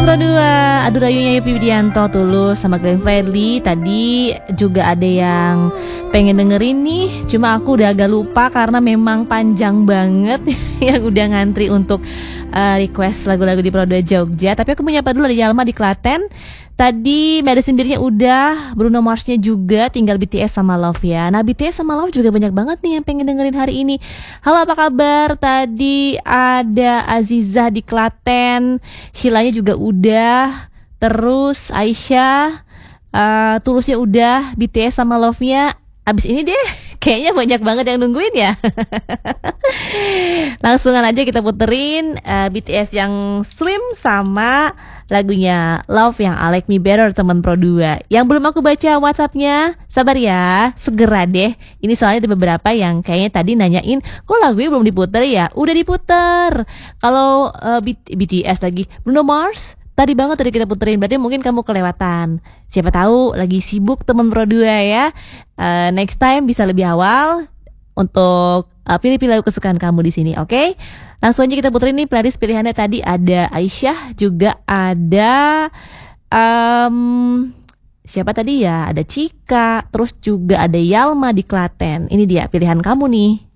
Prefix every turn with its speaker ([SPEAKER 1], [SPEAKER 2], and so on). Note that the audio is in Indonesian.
[SPEAKER 1] Teman Pro 2, Aduh Rayunya Yovie Widianto, Tulus sama Glenn Fredly. Tadi juga ada yang pengen dengerin nih, cuma aku udah agak lupa karena memang panjang banget yang udah ngantri untuk request lagu-lagu di Pro 2 Jogja. Tapi aku menyapa dulu, ada Yalma di Klaten. Tadi Medicine Beer-nya udah, Bruno Mars-nya juga, tinggal BTS sama Love ya. Nah, BTS sama Love juga banyak banget nih yang pengen dengerin hari ini. Halo, apa kabar? Tadi ada Azizah di Klaten, Shilanya juga udah, terus Aisyah, Tulusnya udah, BTS sama Love-nya. Abis ini deh, kayaknya banyak banget yang nungguin ya. Langsungan aja kita puterin BTS yang Swim sama lagunya Love yang I Like Me Better, teman Pro 2. Yang belum aku baca WhatsApp-nya, sabar ya, segera deh. Ini soalnya ada beberapa yang kayaknya tadi nanyain, kok lagunya belum diputer ya? Udah diputer. Kalau BTS lagi, Bruno Mars tadi banget tadi kita puterin, berarti mungkin kamu kelewatan. Siapa tahu lagi sibuk teman Pro 2 ya. Next time bisa lebih awal untuk pilih-pilih lagu kesukaan kamu di sini, oke? Langsung aja kita puterin nih playlist pilihannya. Tadi ada Aisyah, juga ada siapa tadi ya? Ada Cika, terus juga ada Yalma di Klaten. Ini dia pilihan kamu nih.